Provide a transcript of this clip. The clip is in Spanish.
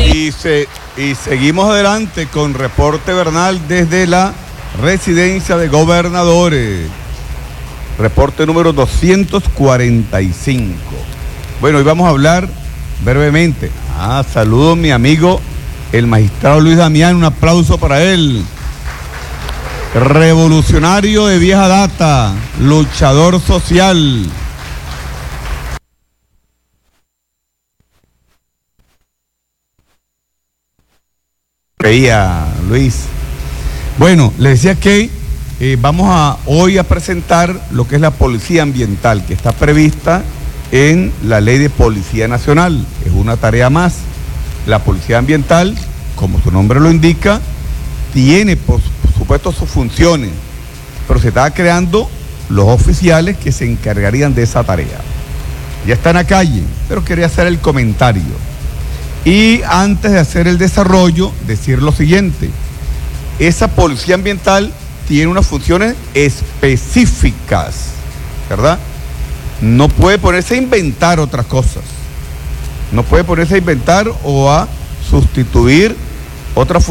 Y seguimos adelante con reporte Bernal desde la residencia de gobernadores. Reporte número 245. Bueno, hoy vamos a hablar brevemente. Saludo a mi amigo, el magistrado Luis Damián, un aplauso para él. Revolucionario de vieja data, luchador social. Veía, Luis. Bueno, le decía que vamos hoy a presentar lo que es la policía ambiental, que está prevista en la Ley de Policía Nacional. Es una tarea más. La policía ambiental, como su nombre lo indica, tiene por supuesto sus funciones, pero se está creando los oficiales que se encargarían de esa tarea. Ya está en la calle, pero quería hacer el comentario. Y antes de hacer el desarrollo, decir lo siguiente: esa policía ambiental tiene unas funciones específicas, ¿verdad? No puede ponerse a inventar otras cosas. No puede ponerse a inventar o a sustituir otras funciones